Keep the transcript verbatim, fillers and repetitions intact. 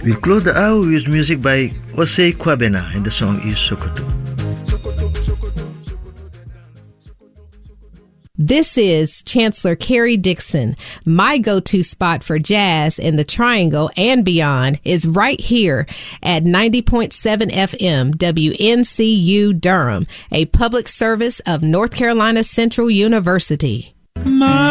We'll close the hour with music by Osei Kwabena, and the song is Sokoto. This is Chancellor Carrie Dixon. My go-to spot for jazz in the Triangle and beyond is right here at ninety point seven F M W N C U Durham, a public service of North Carolina Central University. My